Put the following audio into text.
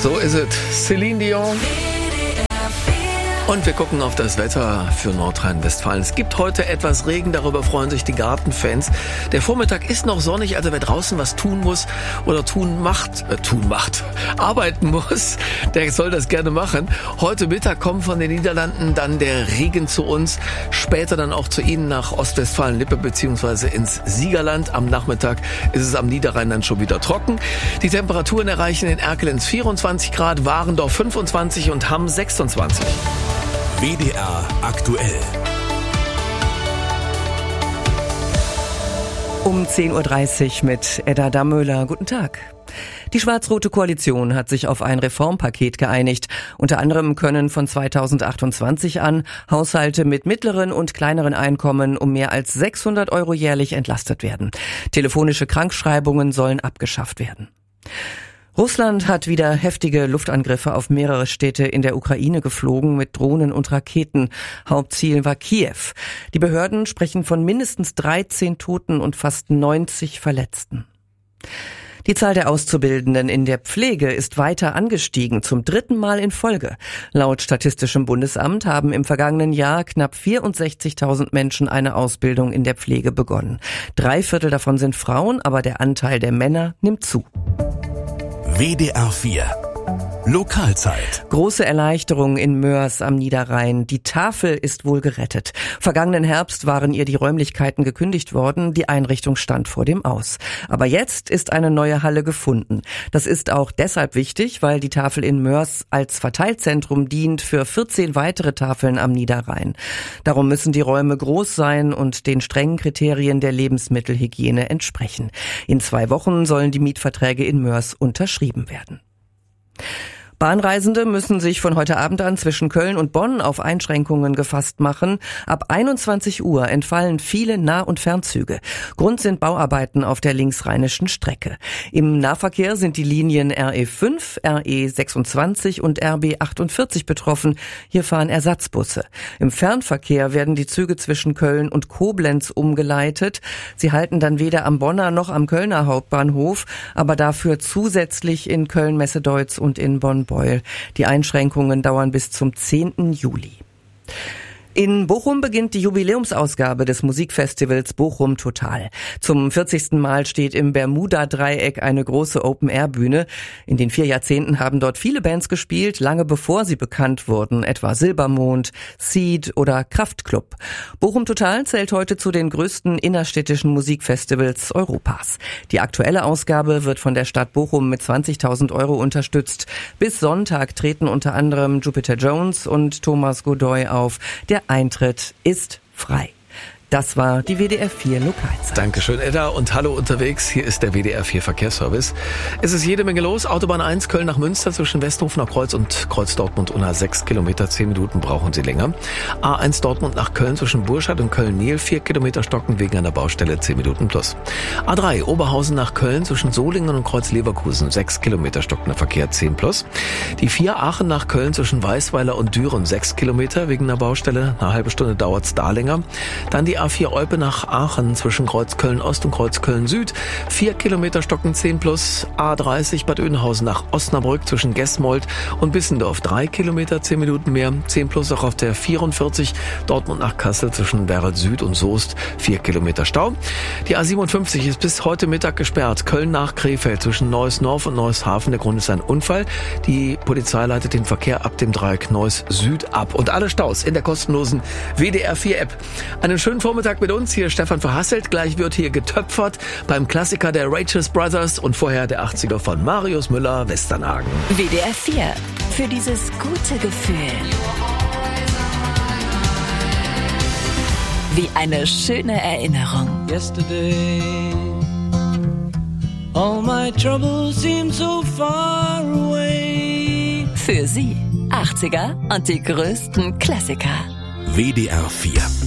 So ist es. Celine Dion. Und wir gucken auf das Wetter für Nordrhein-Westfalen. Es gibt heute etwas Regen, darüber freuen sich die Gartenfans. Der Vormittag ist noch sonnig, also wer draußen was tun muss oder arbeiten muss, der soll das gerne machen. Heute Mittag kommt von den Niederlanden dann der Regen zu uns, später dann auch zu Ihnen nach Ostwestfalen-Lippe bzw. ins Siegerland. Am Nachmittag ist es am Niederrhein dann schon wieder trocken. Die Temperaturen erreichen in Erkelenz 24 Grad, Warendorf 25 und Hamm 26. WDR aktuell. Um 10.30 Uhr mit Edda Dammöhler. Guten Tag. Die schwarz-rote Koalition hat sich auf ein Reformpaket geeinigt. Unter anderem können von 2028 an Haushalte mit mittleren und kleineren Einkommen um mehr als 600 € jährlich entlastet werden. Telefonische Krankschreibungen sollen abgeschafft werden. Russland hat wieder heftige Luftangriffe auf mehrere Städte in der Ukraine geflogen mit Drohnen und Raketen. Hauptziel war Kiew. Die Behörden sprechen von mindestens 13 Toten und fast 90 Verletzten. Die Zahl der Auszubildenden in der Pflege ist weiter angestiegen, zum 3. Mal in Folge. Laut Statistischem Bundesamt haben im vergangenen Jahr knapp 64.000 Menschen eine Ausbildung in der Pflege begonnen. 3/4 davon sind Frauen, aber der Anteil der Männer nimmt zu. WDR 4 Lokalzeit. Große Erleichterung in Moers am Niederrhein. Die Tafel ist wohl gerettet. Vergangenen Herbst waren ihr die Räumlichkeiten gekündigt worden. Die Einrichtung stand vor dem Aus. Aber jetzt ist eine neue Halle gefunden. Das ist auch deshalb wichtig, weil die Tafel in Moers als Verteilzentrum dient für 14 weitere Tafeln am Niederrhein. Darum müssen die Räume groß sein und den strengen Kriterien der Lebensmittelhygiene entsprechen. In 2 Wochen sollen die Mietverträge in Moers unterschrieben werden. Bahnreisende müssen sich von heute Abend an zwischen Köln und Bonn auf Einschränkungen gefasst machen. Ab 21 Uhr entfallen viele Nah- und Fernzüge. Grund sind Bauarbeiten auf der linksrheinischen Strecke. Im Nahverkehr sind die Linien RE5, RE26 und RB48 betroffen. Hier fahren Ersatzbusse. Im Fernverkehr werden die Züge zwischen Köln und Koblenz umgeleitet. Sie halten dann weder am Bonner noch am Kölner Hauptbahnhof, aber dafür zusätzlich in Köln-Messedeutz und in Bonn-Beul. Die Einschränkungen dauern bis zum 10. Juli. In Bochum beginnt die Jubiläumsausgabe des Musikfestivals Bochum Total. Zum 40. Mal steht im Bermuda-Dreieck eine große Open-Air-Bühne. In den 4 Jahrzehnten haben dort viele Bands gespielt, lange bevor sie bekannt wurden, etwa Silbermond, Seed oder Kraftklub. Bochum Total zählt heute zu den größten innerstädtischen Musikfestivals Europas. Die aktuelle Ausgabe wird von der Stadt Bochum mit 20.000 € unterstützt. Bis Sonntag treten unter anderem Jupiter Jones und Thomas Godoy auf. Der Eintritt ist frei. Das war die WDR 4 Lokalzeit. Dankeschön, Edda, und hallo unterwegs. Hier ist der WDR 4 Verkehrsservice. Es ist jede Menge los. Autobahn 1 Köln nach Münster zwischen Westhofener Kreuz und Kreuz Dortmund-Unna 6 Kilometer, 10 Minuten brauchen Sie länger. A1 Dortmund nach Köln zwischen Burscheid und Köln-Niel 4 Kilometer stocken wegen einer Baustelle 10 Minuten plus. A3 Oberhausen nach Köln zwischen Solingen und Kreuz Leverkusen 6 Kilometer stockender Verkehr 10 plus. Die 4 Aachen nach Köln zwischen Weißweiler und Düren 6 Kilometer wegen einer Baustelle. Eine halbe Stunde dauert's da länger. Dann die A4 Eupe nach Aachen zwischen Kreuz Köln-Ost und Kreuz Köln-Süd. 4 Kilometer stocken 10 plus. A30 Bad Oeynhausen nach Osnabrück zwischen Gesmold und Bissendorf 3 Kilometer, 10 Minuten mehr. 10 plus auch auf der 44 Dortmund nach Kassel zwischen Werl Süd und Soest 4 Kilometer Stau. Die A57 ist bis heute Mittag gesperrt. Köln nach Krefeld zwischen Neuss-Norf und Neuss-Hafen. Der Grund ist ein Unfall. Die Polizei leitet den Verkehr ab dem Dreieck Neuss Süd ab. Und alle Staus in der kostenlosen WDR 4 App. Einen schönen Vormittag mit uns. Hier Stefan Verhasselt. Gleich wird hier getöpfert beim Klassiker der Righteous Brothers und vorher der 80er von Marius Müller, Westernhagen. WDR 4. Für dieses gute Gefühl. Wie eine schöne Erinnerung. Yesterday, all my troubles seem so far away. Für Sie 80er und die größten Klassiker. WDR 4